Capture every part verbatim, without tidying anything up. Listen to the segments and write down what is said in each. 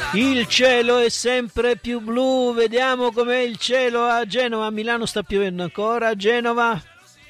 Il cielo è sempre più blu, vediamo com'è il cielo a Genova. A Milano sta piovendo ancora, a Genova?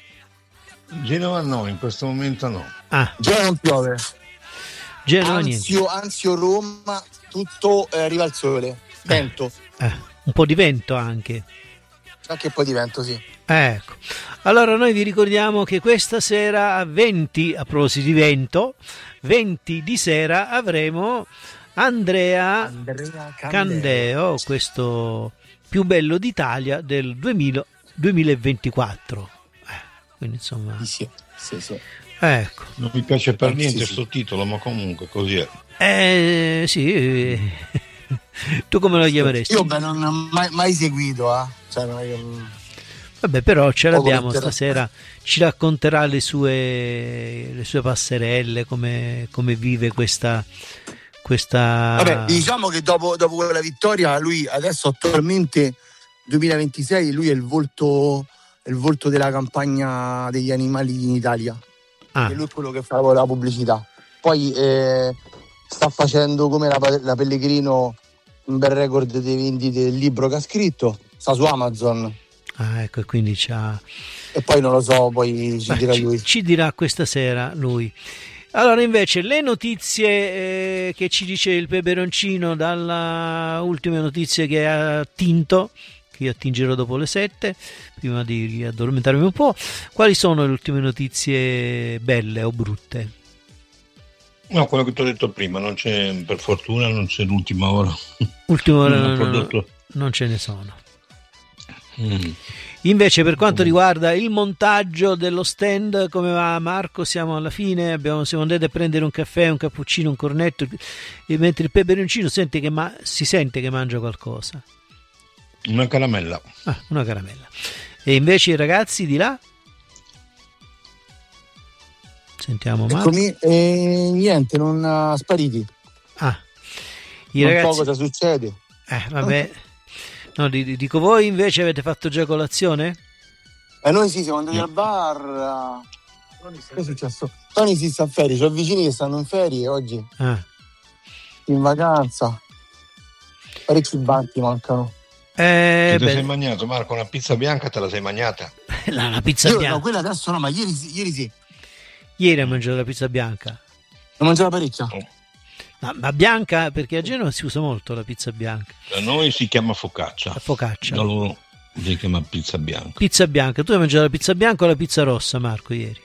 Genova no, in questo momento no. Ah. Genova non piove. Genova Anzio, niente. Anzio Roma, tutto eh, arriva il sole. Vento. Eh, eh, un po' di vento anche. Anche un po' di vento, sì. Ecco. Allora noi vi ricordiamo che questa sera a venti, a proposito di vento, venti di sera avremo Andrea, Andrea Candeo. Candeo, questo più bello d'Italia del duemila, duemilaventiquattro. Eh, quindi insomma, Sì, sì, sì. Ecco. Non mi piace per Eh, niente sì, sto sì. titolo, ma comunque così è. Eh sì. eh. Tu come lo chiameresti? Io beh, non ho mai, mai seguito, eh. Cioè, non è che- Vabbè, però ce Poco l'abbiamo mi interessa. stasera, ci racconterà le sue, le sue passerelle, come, come vive questa, questa... Vabbè, diciamo che dopo, dopo quella vittoria, lui adesso attualmente duemilaventisei, lui è il volto, è il volto della campagna degli animali in Italia. Ah, E lui è quello che fa la pubblicità. Poi eh, sta facendo come la, la Pellegrino un bel record dei vendite del libro che ha scritto, sta su Amazon. ah, ecco, quindi c'ha... E poi non lo so, poi ci Beh, dirà ci, lui. ci dirà questa sera lui. Allora invece le notizie eh, che ci dice il peperoncino dalla ultime notizie che ha attinto, che io attingerò dopo le sette, prima di addormentarmi un po'. Quali sono le ultime notizie belle o brutte? No, quello che ti ho detto prima, non c'è, per fortuna non c'è l'ultima ora. Ultima ora Non ha non, prodotto. non ce ne sono. Mm. Invece per quanto riguarda il montaggio dello stand, come va Marco? Siamo alla fine, abbiamo, siamo andati a prendere un caffè, un cappuccino, un cornetto, e mentre il peperoncino sente che ma, si sente che mangia qualcosa. Una caramella. Ah, una caramella. E invece i ragazzi di là? Sentiamo Marco. Eccomi, e niente, non uh, spariti. Ah, i Non ragazzi... so cosa succede. Eh, vabbè. No, di- dico, voi invece avete fatto già colazione? E noi sì, siamo andati al bar. Che è successo? Tony si sta a ferie, c'ho vicini che stanno in ferie oggi, Ah. in vacanza. Parecchi banchi mancano. Eh, Che te beh, sei mangiato, Marco? Una pizza bianca te la sei mangiata? la, la pizza Io bianca. no, quella adesso no, ma ieri, sì- ieri sì. Ieri ho mangiato la pizza bianca. Ne mangiava parecchia. Ma, ma bianca, perché a Genova si usa molto la pizza bianca. Da noi si chiama focaccia. La focaccia. Da loro si chiama pizza bianca. Pizza bianca. Tu hai mangiato la pizza bianca o la pizza rossa, Marco, ieri?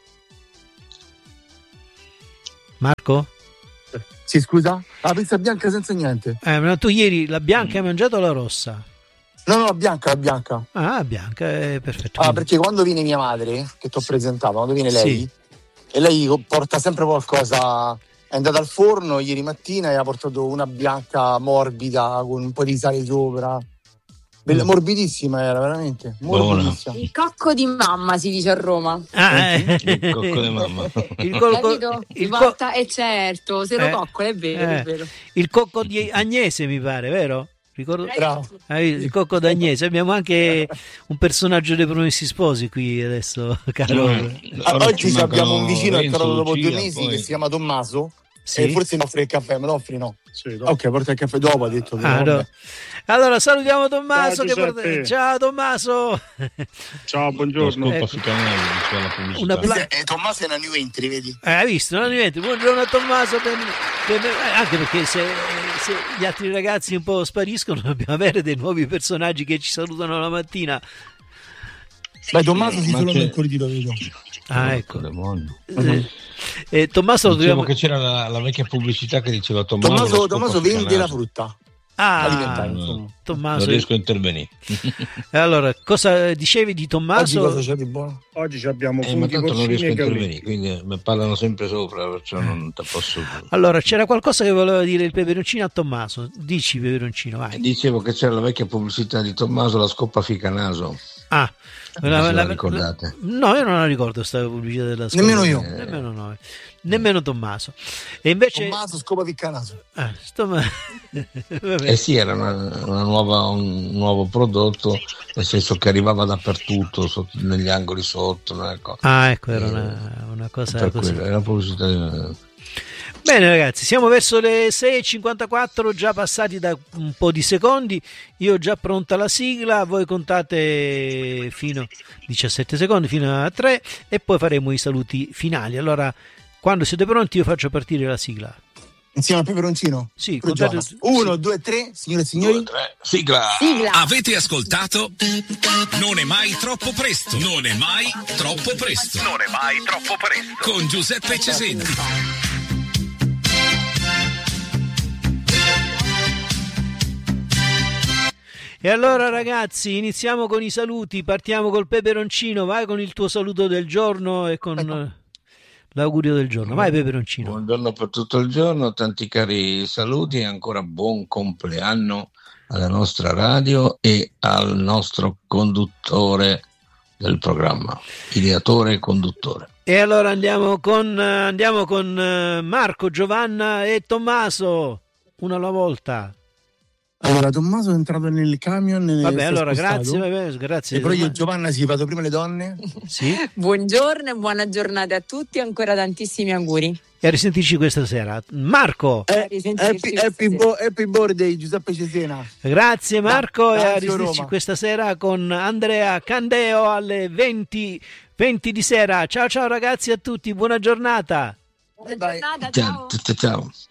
Marco? Sì, scusa? La pizza bianca senza niente. Eh, ma tu ieri la bianca hai mangiato o la rossa? No, no, bianca, la bianca. Ah, bianca, è perfetto. Ah, Quindi- perché quando viene mia madre, che ti ho presentato, quando viene lei, Sì. e lei porta sempre qualcosa. È andata al forno ieri mattina e ha portato una bianca morbida con un po' di sale sopra. Bella, Mm. morbidissima era, veramente. Morbidissima. Il cocco di mamma si dice a Roma. Ah, eh. Il cocco di mamma. Il, colco- Capito? il, co- Porta, e certo, se lo Eh, coccola, è vero, eh. è vero. il cocco di Agnese, mi pare, vero? Ricordo... Bravo. Ah, il cocco d'Agnese. Abbiamo anche un personaggio dei Promessi Sposi qui adesso, caro. Ah, Ora oggi ci ci abbiamo mancano un vicino che è Renzo, tornato dopo Lucia, due mesi poi- che si chiama Tommaso. Sì? E forse mi offre il caffè, me lo offri no? Sì, dopo. Ok, porta il caffè dopo, ha detto. che Ah, vabbè. no. Allora salutiamo Tommaso. Ciao, che Giuseppe. porta- Ciao Tommaso. Ciao, Lo buongiorno. scopa Ecco. sui canali, c'è la pubblicità. Una pla- Questa è- eh, Tommaso è una new entry, vedi? Eh, hai visto? Non diventi. Buongiorno a Tommaso. ben- ben- eh, anche perché se, se gli altri ragazzi un po' spariscono, dobbiamo avere dei nuovi personaggi che ci salutano la mattina. Beh, Tommaso si Ma solo c'è- mercoledì lo vedo. Ah, ecco. Demonio. Eh, eh, Tommaso lo Dicevo dobbiamo. che c'era la, la vecchia pubblicità che diceva Tommaso. Tommaso, lo scopa Tommaso sui vende canali. la frutta. Ah, alimentare, insomma. Tommaso. Non riesco a intervenire. E allora, cosa dicevi di Oggi Tommaso? cosa c'è di buono? Oggi abbiamo Eh, ma funghi tanto non riesco a porcini e intervenire, galline. quindi mi parlano sempre sopra, perciò non te posso. Allora, c'era qualcosa che voleva dire il peperoncino a Tommaso. Dici, peperoncino, vai. Dicevo che c'era la vecchia pubblicità di Tommaso, la scoppa ficanaso. Ah, Non se la ricordate? no, io non la ricordo questa pubblicità della scuola. Nemmeno io. Nemmeno noi. Nemmeno Tommaso. E invece Tommaso scopa piccanaso. ah, sto... Vabbè. Eh sì, era una, una nuova, un nuovo prodotto, nel senso che arrivava dappertutto, sotto- negli angoli sotto. nelle cose. Ah, ecco, era Eh, una, una cosa per così. quello, era pubblicità. di- Bene ragazzi, siamo verso le sei e cinquantaquattro, già passati da un po' di secondi. Io ho già pronta la sigla, voi contate fino a diciassette secondi, fino a tre, e poi faremo i saluti finali. Allora, quando siete pronti io faccio partire la sigla. Insieme al peperoncino? Sì, Pure contate... Giovanna. Uno, sì. due, tre, signore e signori. Due, tre. Sigla. Sigla. Avete ascoltato? Non è mai troppo presto. Non è mai troppo presto. Non è mai troppo presto. Con Giuseppe Cesena. E allora ragazzi, iniziamo con i saluti, partiamo col peperoncino, vai con il tuo saluto del giorno e con ecco. l'augurio del giorno. Vai peperoncino. Buongiorno per tutto il giorno, tanti cari saluti e ancora buon compleanno alla nostra radio e al nostro conduttore del programma, ideatore e conduttore. E allora andiamo con, andiamo con Marco, Giovanna e Tommaso, una alla volta. Allora, Tommaso è entrato nel camion. Vabbè, allora grazie, vabbè, grazie. E però io e Giovanna si vado prima le donne. Sì. Buongiorno e buona giornata a tutti, ancora tantissimi auguri. E a risentirci questa sera. Marco. Eh, happy, happy, bo- happy birthday Giuseppe Cesena. Grazie Marco, da, e a risentirci Roma. Questa sera con Andrea Candeo alle venti, venti di sera. Ciao ciao ragazzi a tutti, buona giornata. Buona giornata, ciao. Ciao ciao.